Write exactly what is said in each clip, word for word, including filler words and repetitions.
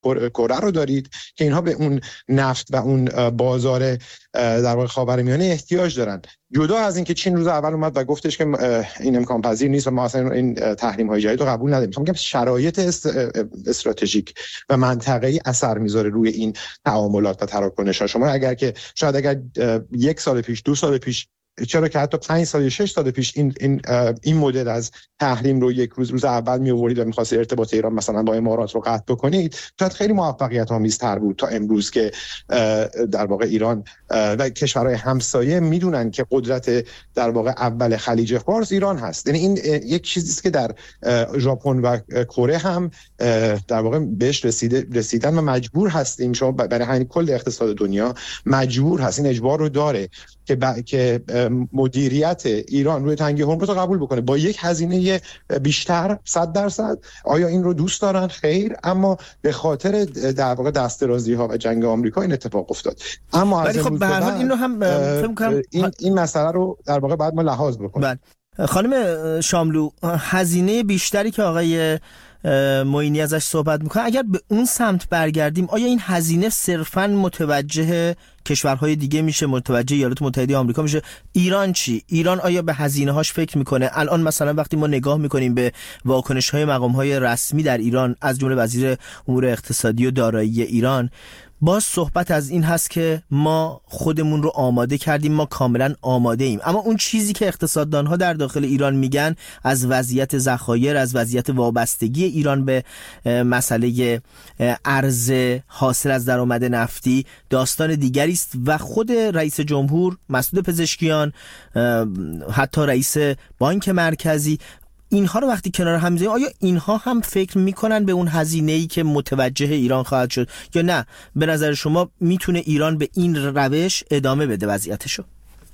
کره رو دارید که اینها به اون نفت و اون بازار در واقع خاورمیانه احتیاج دارن. جدا از این که چین روز اول اومد و گفتش که این امکان پذیر نیست و ما اصلا این تحریم های جدید رو قبول نداریم، میخوام بگم شرایط استراتژیک و منطقه‌ای اثر میذاره روی این تعاملات و تراکنش ها. شما اگر که شاید اگر یک سال پیش، دو سال پیش، چرا که حتی پنج سال یا شش سال پیش این این این مدل از تحریم رو یک روز روز اول می آورید و می‌خواست ارتباط ایران مثلا با امارات رو قطع بکنید، شاید خیلی موفقیت آمیزتر بود تا امروز که در واقع ایران و کشورهای همسایه میدونن که قدرت در واقع اول خلیج فارس ایران هست. یعنی این یک چیزی است که در ژاپن و کره هم در واقع بهش رسیده رسیدن و مجبور هستیم. شما برای همین کل اقتصاد دنیا مجبور هست، این اجبار رو داره که ب... که مدیریت ایران روی تنگه هرمز رو قبول بکنه با یک هزینه بیشتر صد درصد. آیا این رو دوست دارن؟ خیر، اما به خاطر در واقع دست درازی ها و جنگ آمریکا این اتفاق افتاد. اما ولی خب به هر حال اینو هم فکر می‌کنم این این مسئله رو در واقع بعد ما لحاظ بکنیم. خانم شاملو، هزینه بیشتری که آقای معینی ازش صحبت میکنه، اگر به اون سمت برگردیم، آیا این هزینه صرفاً متوجه کشورهای دیگه میشه، متوجه ایالات متحده آمریکا میشه؟ ایران چی؟ ایران آیا به هزینه هاش فکر میکنه؟ الان مثلا وقتی ما نگاه میکنیم به واکنش های مقام های رسمی در ایران، از جمله وزیر امور اقتصادی و دارایی ایران، باز صحبت از این هست که ما خودمون رو آماده کردیم، ما کاملا آماده ایم. اما اون چیزی که اقتصاددان ها در داخل ایران میگن از وضعیت ذخایر، از وضعیت وابستگی ایران به مسئله ارز حاصل از درآمد نفتی داستان دیگری است و خود رئیس جمهور، مسعود پزشکیان، حتی رئیس بانک مرکزی، اینها رو وقتی کنار هم میذاریم، آیا اینها هم فکر میکنن به اون هزینه‌ای که متوجه ایران خواهد شد یا نه؟ به نظر شما میتونه ایران به این روش ادامه بده وضعیتشو؟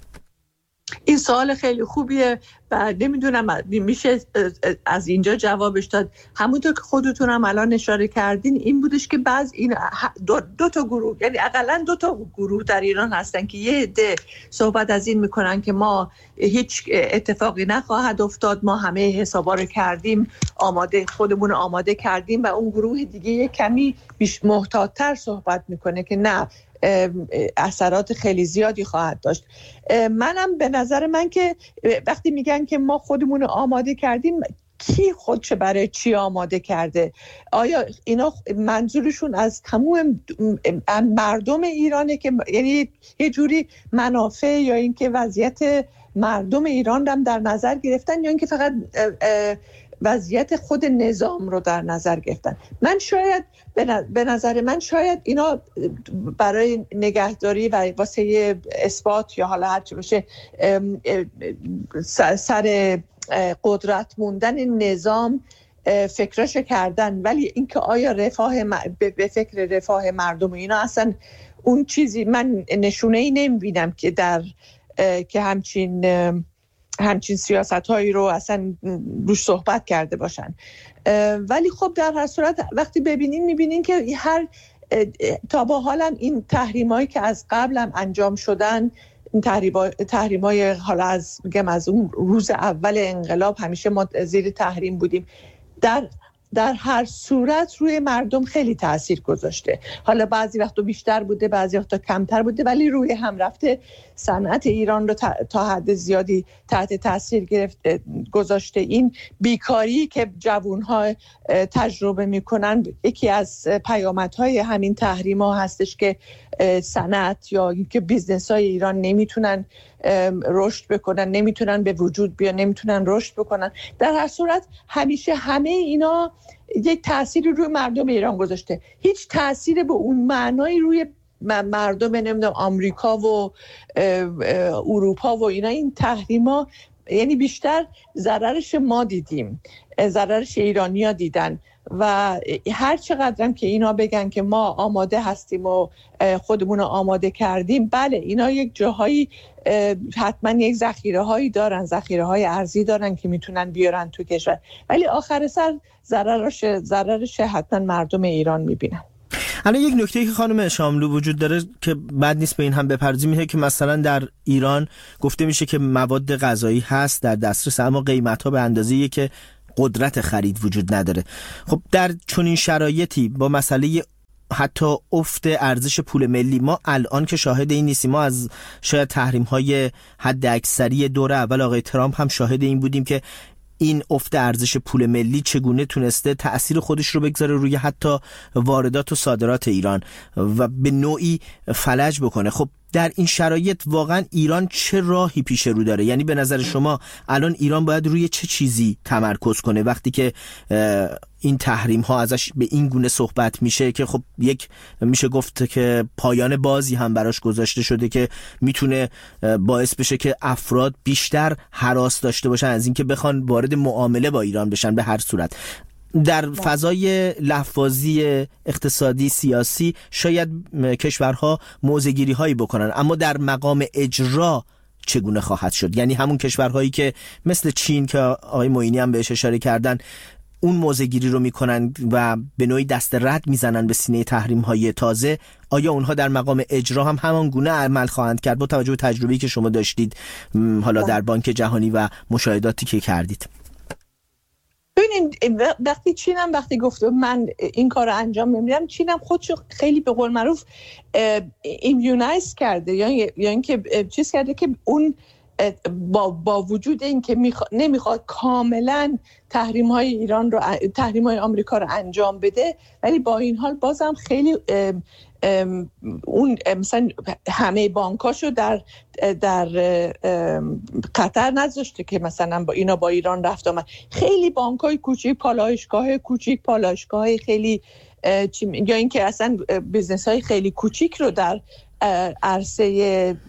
این سوال خیلی خوبیه و نمیدونم میشه از اینجا جوابش داد. همونطور که خودتون هم الان اشاره کردین، این بودش که بعض این دو, دو تا گروه، یعنی اقلا دو تا گروه در ایران هستن که یه عده صحبت از این میکنن که ما هیچ اتفاقی نخواهد افتاد، ما همه حسابا رو کردیم، آماده خودمون آماده کردیم، و اون گروه دیگه یه کمی بیش محتاط‌تر صحبت میکنه که نه، اثرات خیلی زیادی خواهد داشت. منم به نظر من که وقتی میگن که ما خودمون رو آماده کردیم، کی خودش برای چی آماده کرده؟ آیا اینا منظورشون از تمام مردم ایرانه که یعنی یه جوری منافع یا اینکه وضعیت مردم ایران هم در نظر گرفتن، یا اینکه فقط وضعیت خود نظام رو در نظر گرفتن؟ من شاید به نظر من شاید اینا برای نگهداری و واسه اثبات یا حالا هر چی باشه سر قدرت موندن نظام فکرش کردن، ولی اینکه آیا رفاه به فکر رفاه مردم اینا اصلا اون چیزی من نشونه ای نمیبینم که در که همچین همچین سیاست هایی رو اصلا روش صحبت کرده باشن. ولی خب در هر صورت وقتی ببینین میبینین که هر تا با حالا این تحریم هایی که از قبل هم انجام شدن، این تحریم های حالا از میگم از اون روز اول انقلاب همیشه ما زیر تحریم بودیم، در در هر صورت روی مردم خیلی تأثیر گذاشته. حالا بعضی وقتا بیشتر بوده، بعضی وقتا کمتر بوده، ولی روی هم رفته صنعت ایران رو تا حد زیادی تحت تأثیر گرفته گذاشته. این بیکاری که جوانها تجربه میکنن یکی از پیامدهای همین تحریم‌ها هستش که صنعت یا که بیزنس‌های ایران نمیتونن رشد بکنن، نمیتونن به وجود بیان، نمیتونن رشد بکنن. در هر صورت همیشه همه اینا یک تأثیری روی مردم ایران گذاشته. هیچ تأثیری به اون معنای روی مردم نمیدونم آمریکا و اروپا و اینا این تحریما، یعنی بیشتر ضررش ما دیدیم، ضررش ایرانی‌ها دیدن. و هر چقدرم که اینا بگن که ما آماده هستیم و خودمون رو آماده کردیم، بله اینا یک جاهایی حتما یک ذخیره هایی دارن، ذخیره های ارزی دارن که میتونن بیارن تو کشور، ولی آخر سر ضررش ضررش حتما مردم ایران میبینن. الان یک نکته که خانم شاملو وجود داره که بد نیست به این هم بپردازیم، اینه که مثلا در ایران گفته میشه که مواد غذایی هست در دسترس، اما قیمت‌ها به اندازه‌ایه که قدرت خرید وجود نداره. خب در چنین شرایطی با مسئله حتی افت ارزش پول ملی. ما الان که شاهد این نیستیم، ما از شاید تحریم های حد اکثری دور اول آقای ترامپ هم شاهد این بودیم که این افت ارزش پول ملی چگونه تونسته تأثیر خودش رو بگذاره روی حتی واردات و صادرات ایران و به نوعی فلج بکنه. خب در این شرایط واقعا ایران چه راهی پیش رو داره؟ یعنی به نظر شما الان ایران باید روی چه چیزی تمرکز کنه وقتی که این تحریم ها ازش به این گونه صحبت میشه که خب یک میشه گفت که پایان بازی هم براش گذاشته شده که میتونه باعث بشه که افراد بیشتر هراس داشته باشن از اینکه بخوان وارد معامله با ایران بشن به هر صورت. در فضای لحظه‌بازی اقتصادی سیاسی شاید کشورها موضع‌گیری هایی بکنن، اما در مقام اجرا چگونه خواهد شد؟ یعنی همون کشورهایی که مثل چین که آقای معینی هم بهش اشاره کردن اون موضع‌گیری رو میکنن و به نوعی دست رد میزنن به سینه تحریم های تازه، آیا اونها در مقام اجرا هم همان گونه عمل خواهند کرد با توجه به تجربه‌ای که شما داشتید حالا در بانک جهانی و مشاهداتی که کردید؟ ببینید وقتی چینم وقتی گفته من این کار رو انجام نمیدم، چینم خودشو خیلی به قول معروف ایمیونایز کرده یا یا اینکه چیز کرده که اون با با وجود اینکه میخوا... نمیخواد کاملا تحریم های ایران رو تحریم های آمریکا رو انجام بده، ولی با این حال بازم خیلی ام ام اون مثلا همه بانکاشو در در قطر نذاشته که مثلا با اینا با ایران رفت آمد. خیلی بانکای کوچیک، پالایشگاه کوچیک، پالایشگاه خیلی یا اینکه اصلا بیزنس های خیلی کوچیک رو در عرصه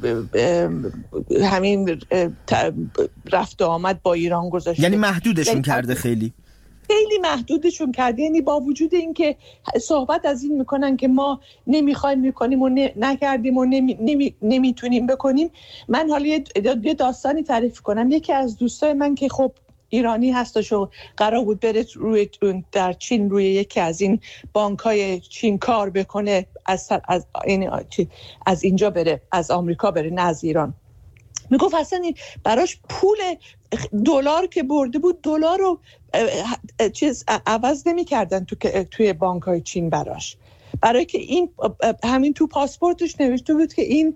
همین رفت و آمد با ایران گذاشته. یعنی محدودشون یعنی کرده خیلی خیلی محدودشون کرده. یعنی با وجود این که صحبت از این میکنن که ما نمیخوایم میکنیم و نکردیم و نمی، نمی، نمیتونیم بکنیم. من حالا یه داستانی تعریف کنم. یکی از دوستای من که خب ایرانی هستش و قرار بود بره روی در چین روی یکی از این بانک‌های چین کار بکنه، از از از اینجا بره، از آمریکا بره نه از ایران. میگفت اصلا براش پول دلار که برده بود دلار رو چیز عوض نمی‌کردن تو توی بانک‌های چین براش، برای که این همین تو پاسپورتش نوشته بود که این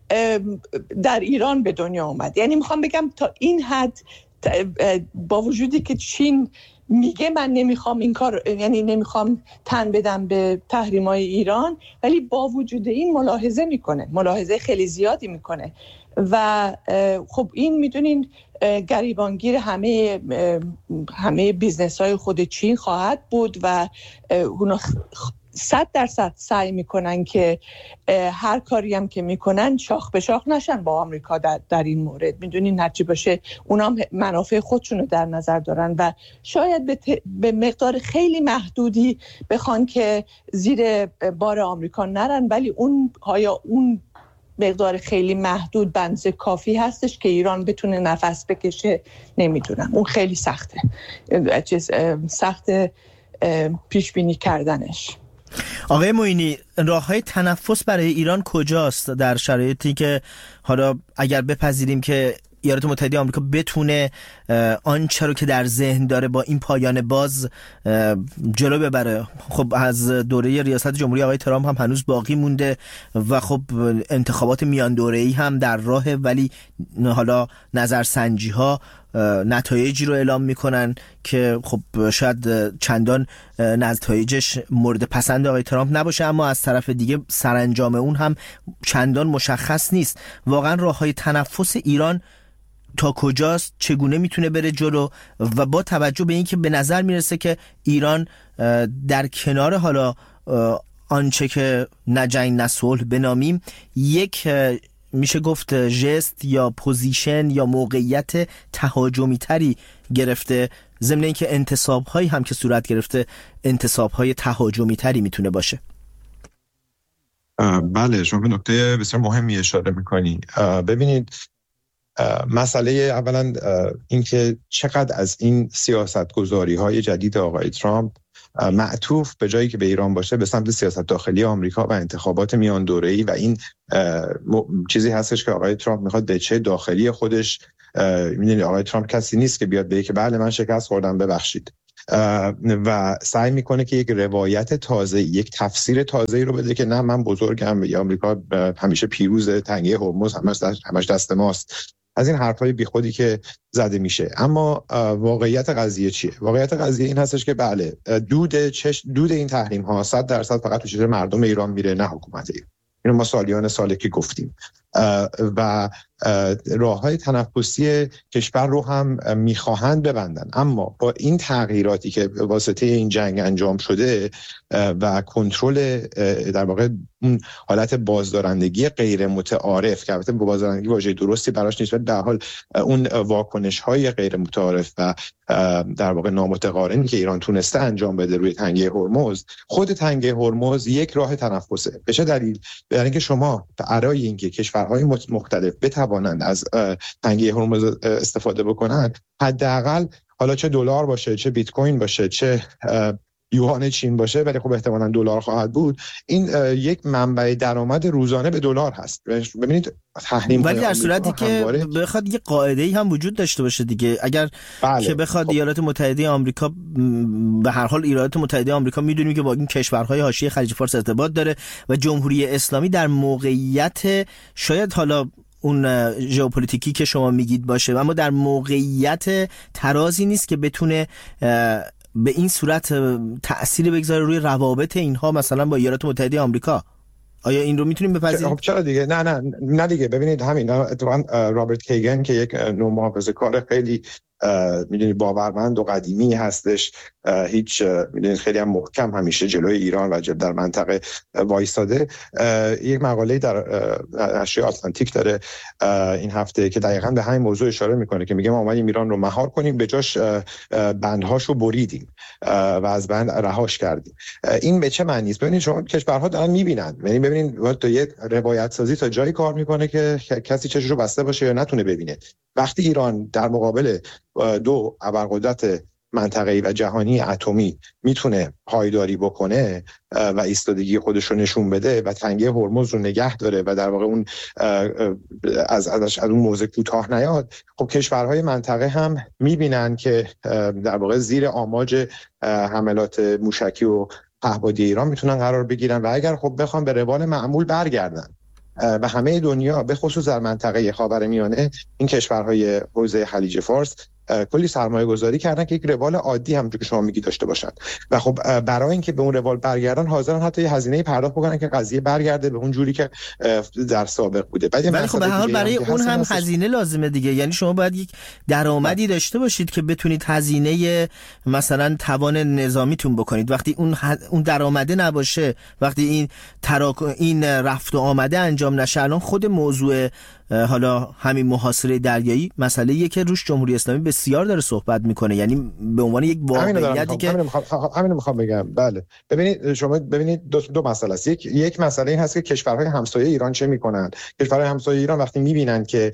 در ایران به دنیا اومد. یعنی میخوام بگم تا این حد با وجودی که چین میگه من نمیخوام این کار، یعنی نمیخوام تن بدم به تحریم‌های ایران، ولی با وجود این ملاحظه میکنه، ملاحظه خیلی زیادی میکنه و خب این میدونین گریبانگیر همه همه بیزنس‌های خود چین خواهد بود و اونا صد درصد سعی میکنن که هر کاری هم که میکنن شاخ به شاخ نشن با آمریکا در, در این مورد. میدونین هرچی باشه اونا هم منافع خودشون رو در نظر دارن و شاید به, ت... به مقدار خیلی محدودی بخوان که زیر بار آمریکا نرن، ولی اون آیا اون مقدار خیلی محدود بنز کافی هستش که ایران بتونه نفس بکشه؟ نمیدونم، اون خیلی سخته، چیز سخت پیش بینی کردنش. آقای معینی، راه‌های تنفس برای ایران کجاست در شرایطی که حالا اگر بپذیریم که ایالات متحده آمریکا بتونه آنچه رو که در ذهن داره با این پایان باز جلو ببره؟ خب از دوره ریاست جمهوری آقای ترامپ هم هنوز باقی مونده و خب انتخابات میان دوره‌ای هم در راهه، ولی حالا نظرسنجی ها نتایجی رو اعلام میکنن که خب شاید چندان نتایجش مورد پسند آقای ترامپ نباشه، اما از طرف دیگه سرانجام اون هم چندان مشخص نیست. واقعا راههای تنفس ایران تا کجاست؟ چگونه میتونه بره جلو؟ و با توجه به اینکه به نظر میرسه که ایران در کنار حالا آنچه که نه جنگ نه صلح بنامیم، یک میشه گفت ژست یا پوزیشن یا موقعیت تهاجمی تری گرفته، ضمن اینکه انتصاب هایی هم که صورت گرفته انتصاب های تهاجمی تری میتونه باشه. بله، شما به نکته بسیار مهمی اشاره میکنی. ببینید مسئله اولا اینکه چقدر از این سیاستگذاری های جدید آقای ترامپ معطوف به جایی که به ایران باشه به سمت سیاست داخلی آمریکا و انتخابات میان دوره‌ای و این چیزی هستش که آقای ترامپ میخواد به چه داخلی خودش، میدونید آقای ترامپ کسی نیست که بیاد بگه که بله من شکست خوردم ببخشید. و سعی میکنه که یک روایت تازه، یک تفسیر تازه‌ای رو بده که نه من بزرگم یا آمریکا همیشه پیروز، تنگه هرمز همش دست همش دست ماست، از این حرفای بیخودی که زده میشه. اما واقعیت قضیه چیه؟ واقعیت قضیه این هستش که بله، دود چش دود این تحریم ها صد درصد فقط تو چشم مردم ایران میره، نه حکومت ایران. اینو ما سالیان ساله که گفتیم و راههای تنفسی کشور رو هم میخواهند ببندن. اما با این تغییراتی که واسطه این جنگ انجام شده و کنترل در واقع اون حالت بازدارندگی غیر متعارف که البته بازدارندگی واژه درستی براش نیست، ولی به هر حال اون واکنش‌های غیر متعارف و در واقع نامتقارنی که ایران تونسته انجام بده روی تنگه هرمز، خود تنگه هرمز یک راه تنفسه. به چه دلیل؟ برای اینکه شما برای اینکه کشورهای مختلف بتوانند از تنگه هرمز استفاده بکنن، حداقل حالا چه دلار باشه، چه بیت کوین باشه، چه یوان چین باشه، ولی خب احتمالاً دلار خواهد بود، این یک منبع درآمد روزانه به دلار هست. ببینید تحریم، ولی در صورتی که بخواد یه قاعده‌ای هم وجود داشته باشه دیگه، اگر بله. که بخواد ایالات متحده آمریکا، به هر حال ایالات متحده آمریکا میدونیم که با این کشورهای حاشیه خلیج فارس ارتباط داره و جمهوری اسلامی در موقعیت شاید حالا اون ژئوپلیتیکی که شما میگید باشه، اما در موقعیت ترازی نیست که بتونه به این صورت تأثیر بگذاره روی روابط اینها مثلا با ایالات متحده آمریکا. آیا این رو میتونیم بپذیریم؟ خب چرا دیگه؟ نه نه نه دیگه. ببینید همین اتفاقا رابرت کیگن که یک نوع محافظه‌کار خیلی میدونید باورمند و قدیمی هستش، هیچ میدونید خیلی هم محکم همیشه جلوی ایران و در منطقه وایستاده، یک مقاله در نشریه آتلانتیک داره این هفته که دقیقاً به همین موضوع اشاره میکنه که میگه ما اومدیم ایران رو مهار کنیم، به جاش بندهاشو بریدیم و از بند رهاش کردیم. این به چه معنی است؟ ببینید شما کشورها دارن میبینن، یعنی ببینید تو یک روایت سازی تا جایی کار میکنه که کسی چششو بسته باشه یا نتونه ببینه. وقتی ایران در مقابل دو ابرقدرت منطقه‌ای و جهانی اتمی میتونه پایداری بکنه و ایستادگی خودش رو نشون بده و تنگه هرمز رو نگه داره و در واقع اون از ازش از اون موضوع کوتاه نیاد، خب کشورهای منطقه هم میبینن که در واقع زیر آماج حملات موشکی و پهپادی ایران میتونن قرار بگیرن و اگر خب بخوام به روال معمول برگردن و همه دنیا به خصوص در منطقه خاورمیانه این کشورهای حوزه خلیج فارس کلی سرمایه گذاری کردن که یک روال عادی همونجوری که شما میگی داشته باشن و خب برای اینکه به اون روال برگردن حاضرن حتی یه هزینه پرداخت بکنن که قضیه برگرده به اون جوری که در سابق بوده. ولی خب به هر حال برای اون هم هزینه لازمه دیگه، یعنی شما باید یک درآمدی داشته باشید که بتونید هزینه مثلا توان نظامیتون بکنید. وقتی اون ح... اون درآمده نباشه، وقتی این تراک... این رفت و آمده انجام نشه، الان خود موضوع حالا همین محاصره دریایی مسئله‌ایه که روش جمهوری اسلامی بسیار داره صحبت میکنه، یعنی به عنوان یک واقعیتی که همین میخوام همین میخوام بگم. بله ببینید شما ببینید دو, دو مسئله است. یک یک مسئله این هست که کشورهای همسایه ایران چه میکنن. کشورهای همسایه ایران وقتی میبینن که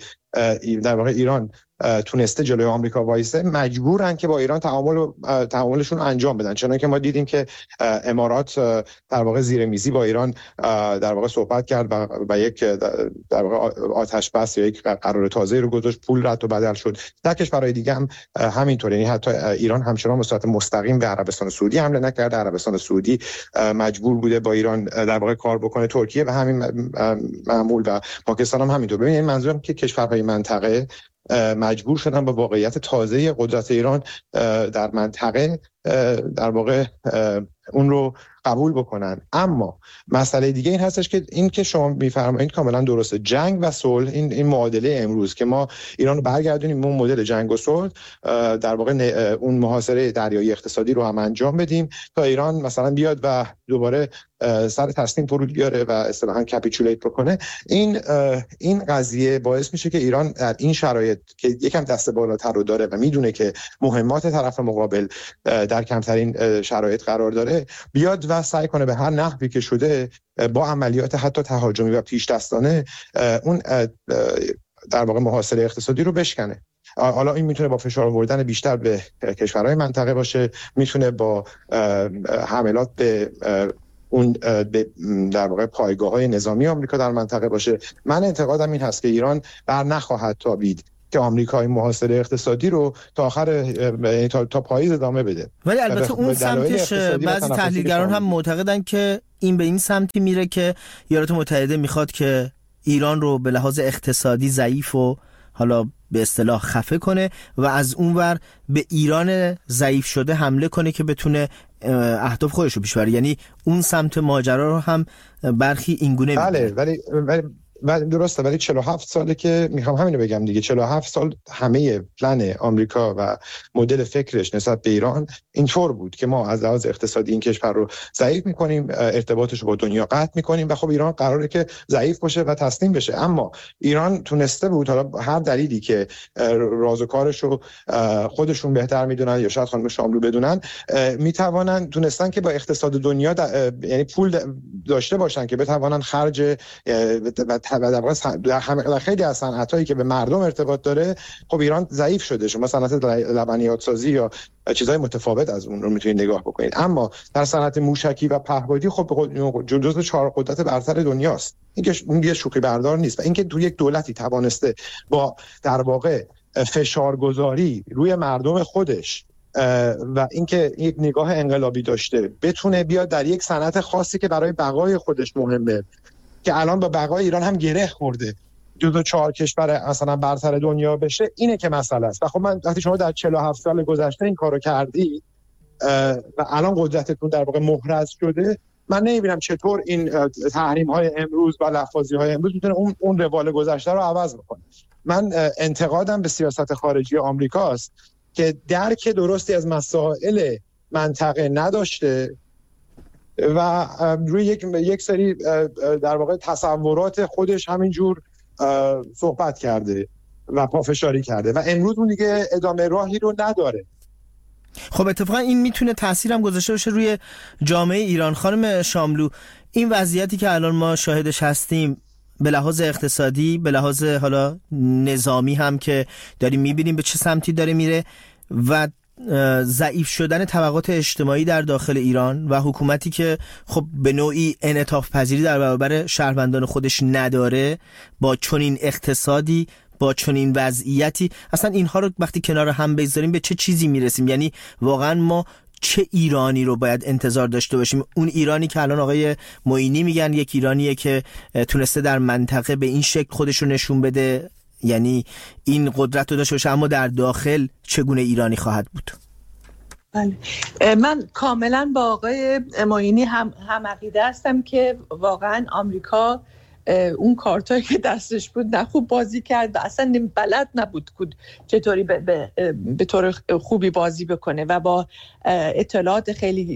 در واقع ایران تونسته جلوی آمریکا وایسه، مجبورن که با ایران تعامل تعاملشون رو انجام بدن. چون که ما دیدیم که امارات در واقع زیر میزی با ایران در واقع صحبت کرد و, و یک در واقع آتش بس یا یک قرار تازه رو گذاشت، پول رد و بدل شد. در کشورهای دیگه هم همینطوره، یعنی حتی ایران همچنان به صورت مستقیم به عربستان سعودی حمله نکرده، عربستان سعودی مجبور بوده با ایران در واقع کار بکنه، ترکیه و همین معمول و پاکستان هم همینطور. ببینید منظورم که کشورهای منطقه مجبور شدن با واقعیت تازه قدرت ایران در منطقه در واقع اون رو قبول بکنن. اما مسئله دیگه این هستش که این که شما میفرمایید کاملا درسته، جنگ و صلح، این این معادله امروز که ما ایران رو برگردونیم اون مدل جنگ و صلح، در واقع اون محاصره دریایی اقتصادی رو هم انجام بدیم تا ایران مثلا بیاد و دوباره سر تسلیم فرود بیاره و اصطلاحاً کپیچولیت بکنه. این این قضیه باعث میشه که ایران در این شرایط که یکم دست بالاتر رو داره و میدونه که مهمات طرف مقابل در کمترین شرایط قرار داره، بیاد و سعی کنه به هر نحوی که شده با عملیات حتی تهاجمی و پیش دستانه اون در واقع محاصره اقتصادی رو بشکنه. حالا این میتونه با فشار آوردن بیشتر به کشورهای منطقه باشه، میتونه با حملات به اون در واقع پایگاه‌های نظامی آمریکا در منطقه باشه. من اعتقادم این هست که ایران بر نخواهد تابید که آمریکا این محاصره اقتصادی رو تا آخر تا, تا پاییز ادامه بده. ولی البته اون سمتش بعضی تحلیلگران هم معتقدن که این به این سمتی میره که ایالات متحده میخواد که ایران رو به لحاظ اقتصادی ضعیف و حالا به اصطلاح خفه کنه و از اونور به ایران ضعیف شده حمله کنه که بتونه اهداف خودش رو پیش ببره. یعنی اون سمت ماجرا رو هم برخی اینگونه می‌بینن. بله ولی ولی ولی درسته، ولی چهل و هفت ساله که میخوام همینو بگم دیگه، چهل و هفت سال همه پلن آمریکا و مدل فکرش نسبت به ایران اینطور بود که ما از لحاظ اقتصادی این کشور رو ضعیف میکنیم، ارتباطش رو با دنیا قطع میکنیم و خب ایران قراره که ضعیف باشه و تسلیم بشه. اما ایران تونسته بود، حالا هر دلیلی که راز و کارش رو خودشون بهتر میدونن یا شاید خانم شاملو بدونن، میتوانن تونستن که با اقتصاد دنیا یعنی پول داشته باشن که بتوانن خرج و در خیلی از صنعتایی که به مردم ارتباط داره خب ایران ضعیف شده. شما صنعت لبنیات سازی یا چیزهای متفاوت از اون رو میتونید نگاه بکنید، اما در صنعت موشکی و پهپادی خب جزو چهار قدرت برتر دنیاست. اینکه اون یه شوخی بردار نیست و اینکه تو یک دولتی توانسته با در واقع فشارگذاری روی مردم خودش و اینکه یک نگاه انقلابی داشته بتونه بیاد در یک صنعت خاصی که برای بقای خودش مهمه، که الان با بقای ایران هم گره خورده، جزو چهار کشور مثلا برتر دنیا بشه، اینه که مسئله است. و خب من وقتی شما در چهل و هفت سال گذشته این کارو کردی و الان قدرتتون در واقع محرز شده، من نمیبینم چطور این تحریم های امروز و لفاظی های امروز میتونه اون اون روال گذشته رو عوض بکنه. من انتقادم به سیاست خارجی آمریکاست که درک درستی از مسائل منطقه نداشته و روی یک یک سری در واقع تصورات خودش همینجور صحبت کرده و پافشاری کرده و امروز اون دیگه ادامه راهی رو نداره. خب اتفاقا این میتونه تأثیر هم گذاشته باشه روی جامعه ایران. خانم شاملو، این وضعیتی که الان ما شاهدش هستیم به لحاظ اقتصادی، به لحاظ حالا نظامی هم که داریم میبینیم به چه سمتی داره میره و ضعیف شدن طبقات اجتماعی در داخل ایران و حکومتی که خب به نوعی انعطاف پذیری در برابر شهروندان خودش نداره، با چنین اقتصادی، با چنین وضعیتی، اصلا اینها رو وقتی کنار هم بذاریم به چه چیزی میرسیم؟ یعنی واقعا ما چه ایرانی رو باید انتظار داشته باشیم؟ اون ایرانی که الان آقای معینی میگن یک ایرانیه که تونسته در منطقه به این شکل خودش رو نشون بده، یعنی این قدرت رو داشته باشه، اما در داخل چگونه ایرانی خواهد بود؟ بله، من کاملا با آقای معینی هم هم عقیده هستم که واقعا آمریکا اون کارتایی که دستش بود نه خوب بازی کرد و اصلا بلد نبود چطوری به, به, به طور خوبی بازی بکنه و با اطلاعات خیلی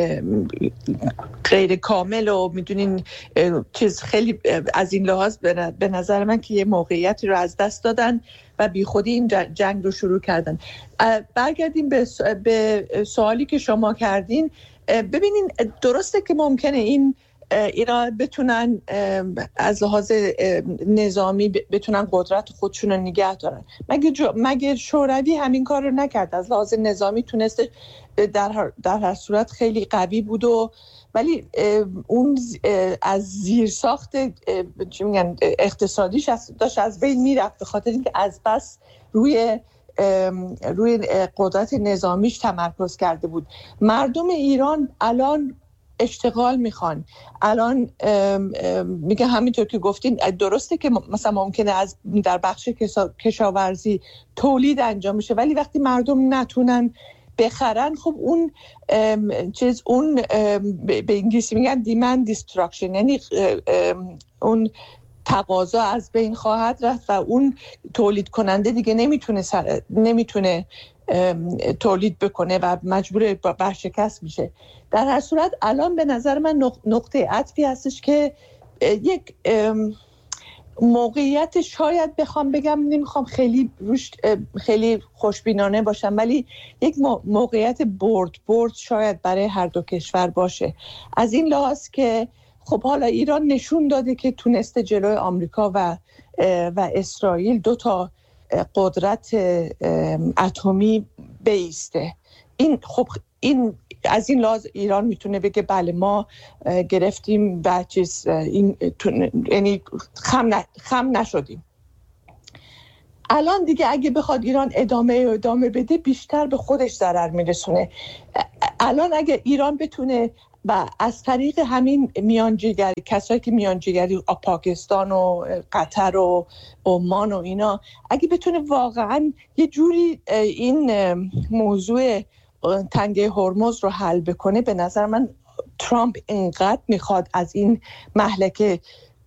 غیر کامل و میدونین چیز خیلی از این لحاظ به نظر من که یه موقعیتی رو از دست دادن و بی خودی این جنگ رو شروع کردن. برگردیم به, به سوالی که شما کردین. ببینین درسته که ممکنه این اینا بتونن از لحاظ نظامی بتونن قدرت خودشون رو نگه دارن. مگه جو، مگه شوروی همین کار رو نکرد؟ از لحاظ نظامی تونسته در هر, در هر صورت خیلی قوی بود و ولی اون از زیر ساخت چی میگن اقتصادیش داشت از بین میرفت، به خاطر اینکه از بس روی روی قدرت نظامیش تمرکز کرده بود. مردم ایران الان اشتغال میخوان، الان میگه همینطور که گفتین درسته که مثلا ممکنه از در بخش کشاورزی تولید انجام میشه، ولی وقتی مردم نتونن بخرن خب اون چیز اون به انگلیسی میگن demand destruction، یعنی اون تقاضا از بین خواهد رفت و اون تولید کننده دیگه نمیتونه سر... نمیتونه تولید بکنه و مجبور برشکست میشه. در هر صورت الان به نظر من نقطه عطفی هستش که یک موقعیت، شاید بخوام بگم، نمیخوام خیلی روش خیلی خوشبینانه باشم، ولی یک موقعیت برد برد شاید برای هر دو کشور باشه، از این لحاظ که خب حالا ایران نشون داده که تونسته جلوی آمریکا و و اسرائیل دو تا قدرت اتمی بیسته. این خب این از این لحاظ ایران میتونه بگه بله ما گرفتیم و چیز این یعنی خم, خم نشدیم. الان دیگه اگه بخواد ایران ادامه ادامه بده بیشتر به خودش ضرر میرسونه. الان اگه ایران بتونه و از طریق همین میانجیگری، کسایی که میانجیگری پاکستان و قطر و عمان و اینا، اگه بتونه واقعا یه جوری این موضوع تنگه هرمز رو حل بکنه، به نظر من ترامپ اینقدر میخواد از این مهلکه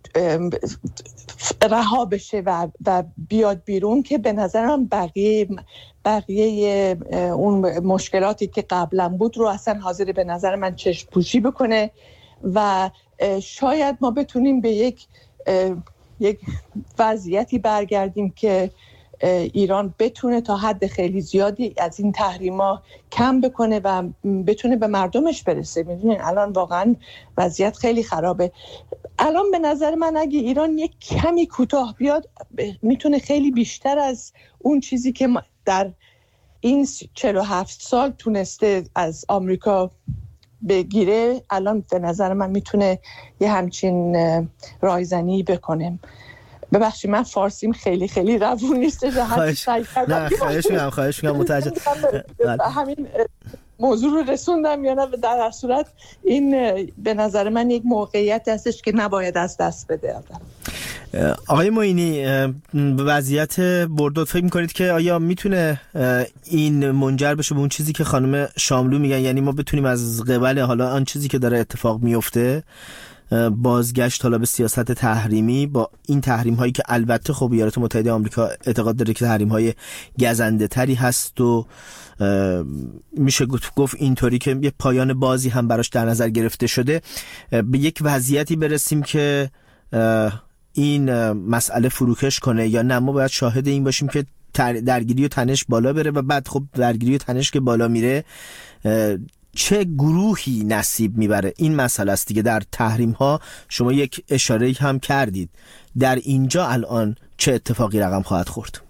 رها بشه و, و بیاد بیرون که به نظر من بقیه بقیه اون مشکلاتی که قبلا بود رو اصلا حاضر به نظر من چشم پوشی بکنه و شاید ما بتونیم به یک یک وضعیتی برگردیم که ایران بتونه تا حد خیلی زیادی از این تحریما کم بکنه و بتونه به مردمش برسه. میدونین الان واقعا وضعیت خیلی خرابه. الان به نظر من اگه ایران یک کمی کوتاه بیاد میتونه خیلی بیشتر از اون چیزی که در این چهل و هفت سال تونسته از آمریکا بگیره، الان به نظر من میتونه یه همچین رایزنی بکنه. ببخشید من فارسیم خیلی خیلی روون نیست. خواهش نه خواهش میگم خواهش میگم متوجه همین موضوع رو رسوندم یا نه. در هر صورت این به نظر من یک موقعیت هستش که نباید از دست بده آدم. آقای معینی، به وضعیت بردود فکر میکنید که آیا میتونه این منجر بشه به اون چیزی که خانم شاملو میگن، یعنی ما بتونیم از قبل حالا آن چیزی که داره اتفاق میفته بازگشت حالا به سیاست تحریمی، با این تحریم هایی که البته خب ایالات متحده آمریکا اعتقاد داره که تحریم های گزنده تری هست و میشه گفت اینطوری که یه پایان بازی هم براش در نظر گرفته شده، به یک وضعیتی برسیم که این مسئله فروکش کنه، یا نه ما باید شاهد این باشیم که درگیری و تنش بالا بره و بعد خب درگیری و تنش که بالا میره چه گروهی نصیب میبره؟ این مسئله است دیگه. در تحریم ها شما یک اشاره هم کردید، در اینجا الان چه اتفاقی رقم خواهد خورد؟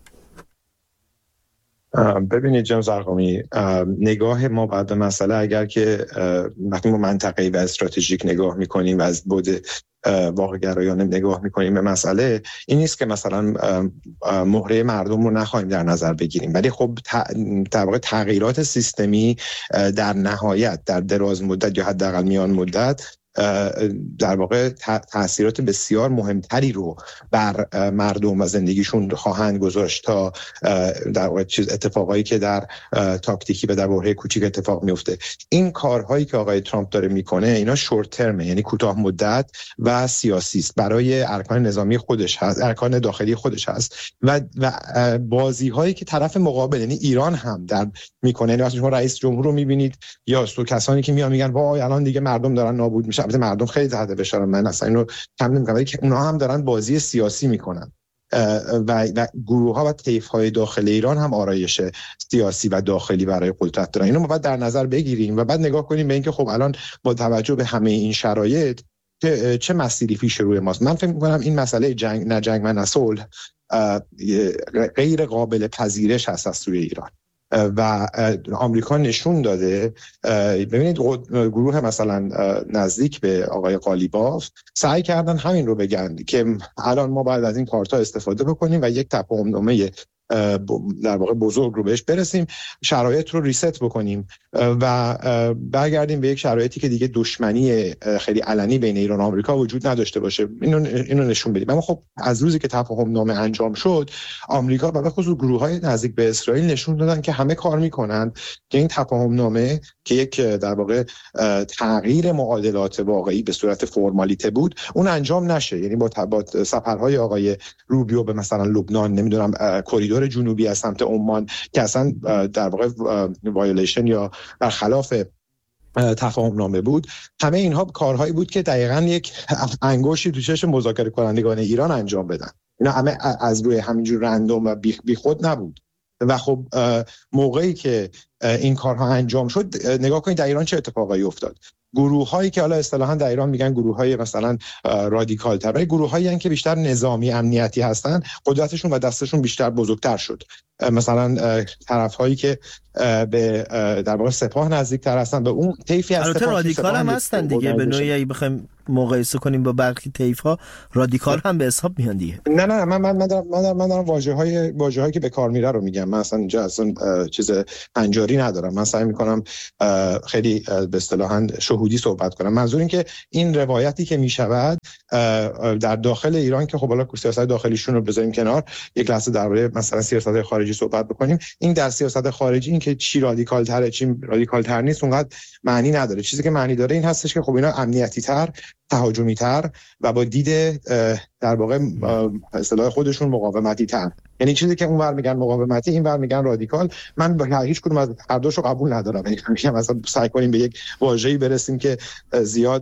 ببینید جناب زرقامی، نگاه ما بعد به مسئله اگر که وقتی ما منطقه‌ای و استراتژیک نگاه میکنیم و از بعد واقع گرایانه نگاه میکنیم به مسئله، این نیست که مثلا مهره مردم رو نخواهیم در نظر بگیریم، ولی خب در واقع تغییرات سیستمی در نهایت در دراز مدت یا حداقل میان مدت در واقع تأثیرات بسیار مهمتری رو بر مردم و زندگیشون خواهند گذاشت تا در واقع چیز اتفاقایی که در تاکتیکی و در بحران کوچیک اتفاق میفته. این کارهایی که آقای ترامپ داره میکنه اینا شورت ترمه، یعنی کوتاه مدت و سیاسی است، برای ارکان نظامی خودش هست، ارکان داخلی خودش هست و و بازی هایی که طرف مقابل یعنی ایران هم در میکنه. یعنی وقتی شما رئیس جمهور رو میبینید یا سو کسانی که میان میگن وای الان دیگه مردم دارن نابود میشن، البته مردم خیلی تحت فشار، من اصلا اینو کم نمیگم، ولی که اونها هم دارن بازی سیاسی میکنن و, و گروه ها و طیف های داخل ایران هم آرایش سیاسی و داخلی برای قدرت دارن. اینو ما باید در نظر بگیریم و بعد نگاه کنیم به اینکه خب الان با توجه به همه این شرایط چه, چه مسیری پیش روی ماست. من فکر میکنم این مسئله جنگ نه جنگ و نه صلح غیر قابل پذیرش هست از سوی ایران و آمریکا نشون داده. ببینید گروه مثلا نزدیک به آقای قالیباف سعی کردن همین رو بگن که الان ما باید از این کارتا استفاده بکنیم و یک تفاهمنامه در واقع بزرگ رو بهش برسیم، شرایط رو ریست بکنیم و برگردیم به یک شرایطی که دیگه دشمنی خیلی علنی بین ایران و آمریکا وجود نداشته باشه. اینو اینو نشون بدیم. اما خب از روزی که تفاهم نامه انجام شد، آمریکا و به خصوص گروه‌های نزدیک به اسرائیل نشون دادن که همه کار میکنن که این تفاهم نامه که یک در واقع تغییر معادلات واقعی به صورت فرمالیته بود اون انجام نشه. یعنی با سفرهای آقای روبیو به مثلا لبنان، نمیدونم کوریدور جنوبی از سمت عمان که اصلا در واقع وایولیشن یا برخلاف تفاهم نامه بود، همه اینها کارهایی بود که دقیقاً یک انگشتی تو چشم مذاکره کنندگان ایران انجام بدن. اینا همه از روی همینجور رندوم و بی خود نبود و خب موقعی که این کارها انجام شد نگاه کنید در ایران چه اتفاقایی افتاد. گروه هایی که حالا اصطلاحاً در ایران میگن گروه های مثلا رادیکال تر، ولی گروه هایی هستند که بیشتر نظامی امنیتی هستن، قدرتشون و دستشون بیشتر بزرگتر شد. مثلا طرف هایی که به در واقع سپاه نزدیک تر هستن، به اون طیفی از البته رادیکال هم هستن دیگه، به نوعی بخوایم مقایسه کنیم با برخی طیف‌ها رادیکال هم به حساب میان دیگه. نه نه من من من دارم من دارم, من دارم واژه‌های واژه‌هایی که به کار میره رو میگم. من اصلا اینجا اصلا چیز پنجاری ندارم. من سعی میکنم خیلی به اصطلاحاً شهودی صحبت کنم. منظور این که این روایتی که میشود در داخل ایران که خب حالا سیاست داخلیشون رو بذاریم کنار، یک لحظه درباره مثلا سیاست خارجی صحبت بکنیم. این در سیاست خارجی این که چی رادیکال تره چی رادیکال تر نیست اونقدر معنی نداره. چیزی که معنی داره این هستش که خب اینا امنیتی تر، تهاجمی تر و با دید در واقع اصطلاح خودشون مقاومتی تر. یعنی چیزی که اونور میگن مقاومتی اینور میگن رادیکال. من با هیچ کدوم از هر دوشو قبول ندارم. یعنی میگم مثلا سعی کنیم به یک واژه‌ای برسیم که زیاد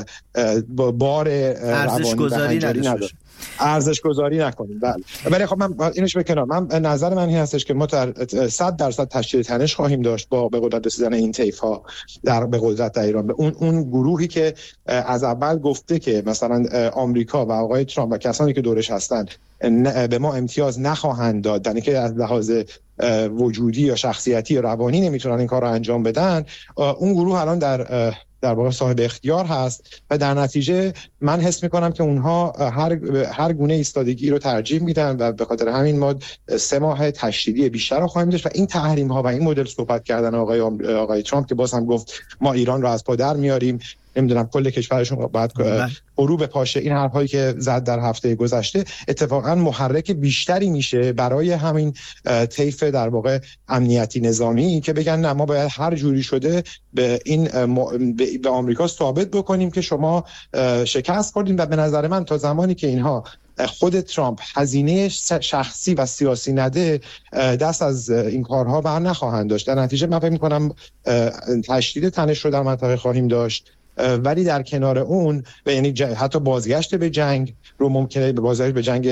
با بار ارزش گذاری نداره، ارزش گذاری نکنیم. بله ولی خب من اینش به کنار، من نظر من این هستش که ما صد درصد تشکیل تنش خواهیم داشت با به قدرت رسیدن این طیف‌ها در به قدرت در ایران. به اون اون گروهی که از اول گفته که مثلا آمریکا و آقای ترامپ و کسانی که دورش هستن به ما امتیاز نخواهند داد، در اینکه از لحاظ وجودی یا شخصیتی یا روانی نمیتونن این کار رو انجام بدن، اون گروه الان در در واقع صاحب اختیار هست و در نتیجه من حس میکنم که اونها هر هر گونه ایستادگی رو ترجیح میدن و به خاطر همین ما سه ماه تشدیدی بیشتر رو خواهیم داشت. و این تحریم ها و این مدل صحبت کردن آقای آقای ترامپ که باز هم گفت ما ایران رو از پا در میاریم، نمیدونم کل کشورشون باید غروب پاشه، این حرفایی که زد در هفته گذشته اتفاقا محرک بیشتری میشه برای همین طیف در واقع امنیتی نظامی که بگن نه ما باید هر جوری شده به این به آمریکا ثابت بکنیم که شما شکست خوردین. و به نظر من تا زمانی که اینها خود ترامپ هزینه شخصی و سیاسی نده دست از این کارها بر نخواهند داشت. در نتیجه من فکر می‌کنم تشدید تنش رو در منطقه خواهیم داشت، ولی در کنار اون یعنی حتی بازگشت به جنگ رو ممکنه به بازگشت به جنگ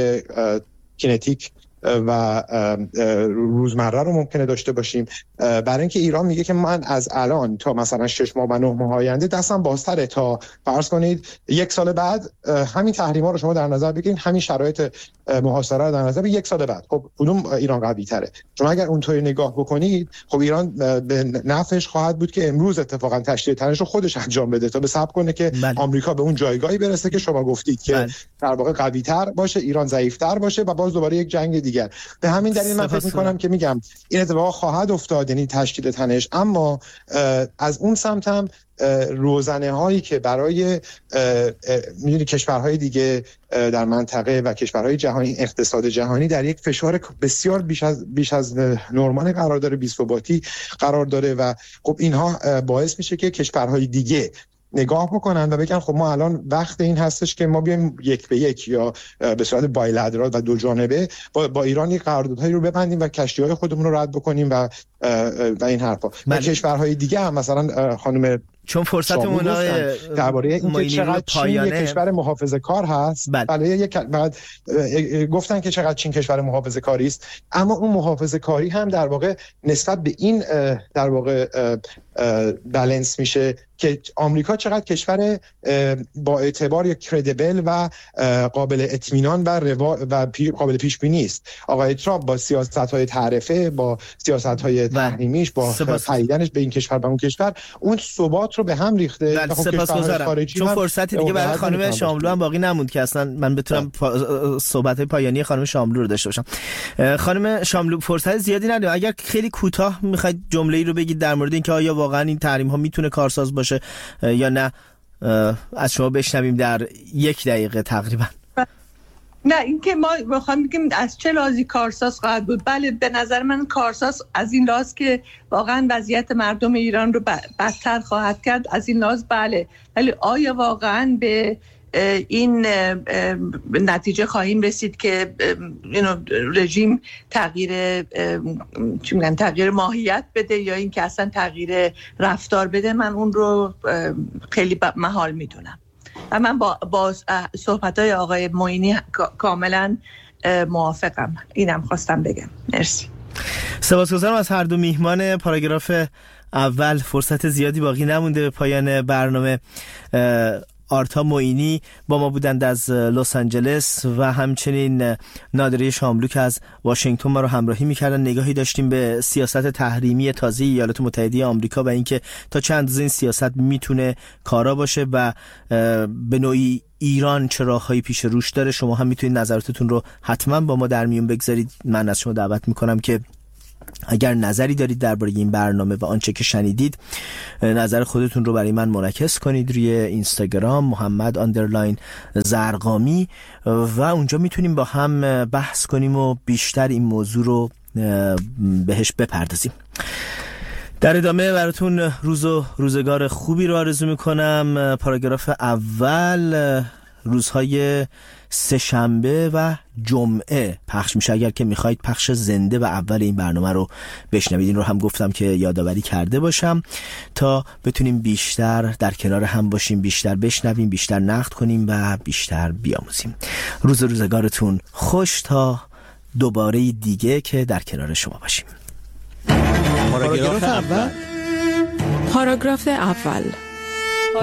کینتیک و روزمره رو ممکنه داشته باشیم، برای اینکه ایران میگه که من از الان تا مثلا شش ماه و نه ماه آینده دستم بازتره تا فرض کنید یک سال بعد همین تحریما رو شما در نظر بگیرید، همین شرایط محاصره رو در نظر بگیرید یک سال بعد خب کدوم ایران قوی تره؟ شما اگر اونطوری نگاه بکنید خب ایران به نفعش خواهد بود که امروز اتفاقا تشدید تنش رو خودش انجام بده تا به صبر کنه که بله. آمریکا به اون جایگاهی برسه که شما گفتید که بله. در واقع قوی تر باشه، ایران ضعیف تر باشه و باز دوباره یک جنگ دیگر. به همین دلیل من فکر می‌کنم که میگم این اتفاق خواهد افتاد، یعنی تشدید تنش، اما از اون سمت هم روزنه هایی که برای میدونی کشورهای دیگه در منطقه و کشورهای جهانی، اقتصاد جهانی در یک فشار بسیار بیش از بیش از نرمال قرار داره، بی‌ثباتی قرار داره و خب اینها باعث میشه که کشورهای دیگه نگاه بکنن و بگن خب ما الان وقت این هستش که ما بیایم یک به یک یا به صورت بایلترال و دو جانبه با, با ایران یک قراردادهایی رو ببندیم و کشتی‌های خودمون رو رد بکنیم و و این حرفا. و کشورهای دیگه هم مثلا خانم چون فرصتمون درباره اینکه چقدر چین یک کشور محافظه‌کار هست، بله یک بعد گفتن که چقدر چین کشور محافظه‌کاری است، اما اون محافظه‌کاری هم در واقع نسبت به این در واقع بالانس میشه که آمریکا چقدر کشور با اعتبار یا کردیبل و قابل اطمینان و روا و پی قابل پیش بینی است. آقای ترامپ با سیاست‌های تعرفه، با سیاست‌های تحریمیش، با خریدنش به این کشور و اون کشور، اون ثبات رو به هم ریخته. خب سپاسگزارم. چون فرصتی دیگه برای خانم شاملو هم باقی نموند که اصلا من بتونم پا... صحبت‌های پایانی خانم شاملو رو داشته باشم. خانم شاملو فرصت زیادی نداریم، اگر خیلی کوتاه می‌خواید جمله‌ای رو بگید در مورد اینکه آیا واقعا این تحریم‌ها میتونه کارساز باشه یا نه، از شما بشنویم در یک دقیقه تقریبا. نه اینکه ما بخوام بگیم از چه لحاظی کارساز خواهد بود، بله به نظر من کارساز از این لحاظ که واقعا وضعیت مردم ایران رو بدتر خواهد کرد، از این لحاظ بله، ولی آیا واقعا به این نتیجه خواهیم رسید که اینو رژیم تغییر چی میگن تغییر ماهیت بده یا این که اصلا تغییر رفتار بده؟ من اون رو خیلی محال میدونم و من با, با صحبت‌های آقای معینی کاملا موافقم. اینم خواستم بگم. مرسی. سپاسگزارم از هر دو میهمان پاراگراف اول. فرصت زیادی باقی نمونده به پایان برنامه. آرتا معینی با ما بودند از لس آنجلس و همچنین نادره شاملو که از واشنگتن ما رو همراهی میکردن. نگاهی داشتیم به سیاست تحریمی تازه ایالات متحده آمریکا و اینکه تا چند اندازه این سیاست میتونه کارا باشه و به نوعی ایران چه راههایی پیش روش داره. شما هم میتونید نظراتتون رو حتما با ما در میون بگذارید. من از شما دعوت میکنم که اگر نظری دارید درباره این برنامه و آنچه که شنیدید، نظر خودتون رو برای من منعکس کنید روی اینستاگرام محمد اندرلاین زرقامی و اونجا میتونیم با هم بحث کنیم و بیشتر این موضوع رو بهش بپردازیم. در ادامه براتون روز و روزگار خوبی رو آرزو میکنم. پاراگراف اول روزهای سه شنبه و جمعه پخش میشه. اگر که میخواید پخش زنده و اول این برنامه رو بشنوید، این رو هم گفتم که یادآوری کرده باشم تا بتونیم بیشتر در کنار هم باشیم، بیشتر بشنویم، بیشتر نقد کنیم و بیشتر بیاموزیم. روز و روزگارتون خوش تا دوباره دیگه که در کنار شما باشیم. پاراگراف اول. پاراگراف اول